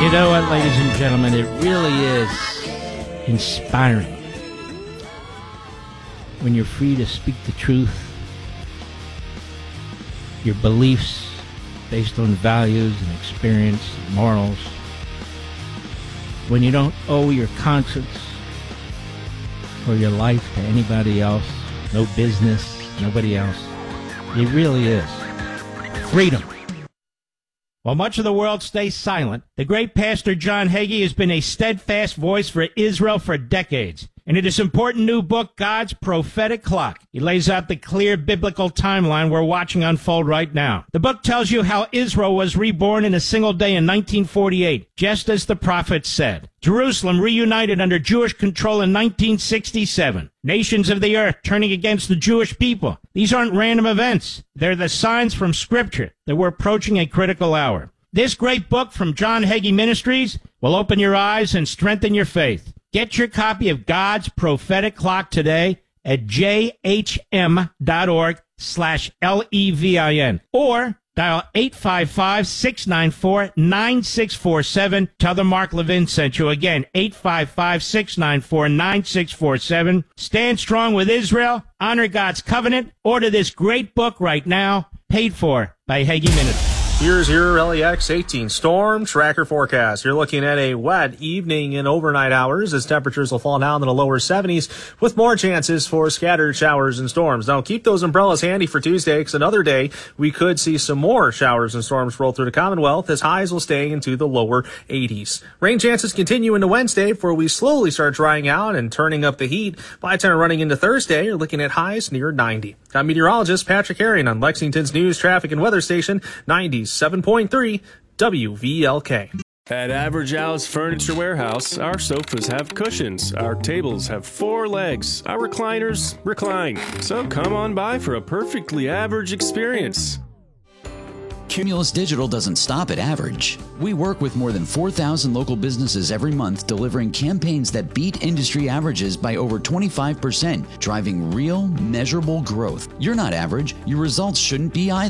You know what, ladies and gentlemen, it really is inspiring when you're free to speak the truth, your beliefs based on values and experience and morals, when you don't owe your conscience or your life to anybody else, no business, nobody else. It really is freedom. While much of the world stays silent, the great Pastor John Hagee has been a steadfast voice for Israel for decades. And in his important new book, God's Prophetic Clock, he lays out the clear biblical timeline we're watching unfold right now. The book tells you how Israel was reborn in a single day in 1948, just as the prophet said. Jerusalem reunited under Jewish control in 1967. Nations of the earth turning against the Jewish people. These aren't random events. They're the signs from Scripture that we're approaching a critical hour. This great book from John Hagee Ministries will open your eyes and strengthen your faith. Get your copy of God's Prophetic Clock today at jhm.org/LEVIN or dial 855-694-9647. Tell them Mark Levin sent you. Again, 855-694-9647. Stand strong with Israel. Honor God's covenant. Order this great book right now. Paid for by Hagee Ministries. Here's your LEX 18 storm tracker forecast. You're looking at a wet evening and overnight hours as temperatures will fall down to the lower 70s with more chances for scattered showers and storms. Now keep those umbrellas handy for Tuesday because another day we could see some more showers and storms roll through the Commonwealth as highs will stay into the lower 80s. Rain chances continue into Wednesday before we slowly start drying out and turning up the heat. By the time running into Thursday, you're looking at highs near 90. I'm meteorologist Patrick Herring on Lexington's News, Traffic, and Weather Station 97.3 WVLK. At Average Al's Furniture Warehouse, our sofas have cushions, our tables have 4 legs, our recliners recline. So come on by for a perfectly average experience. Cumulus Digital doesn't stop at average. We work with more than 4,000 local businesses every month, delivering campaigns that beat industry averages by over 25%, driving real, measurable growth. You're not average. Your results shouldn't be either.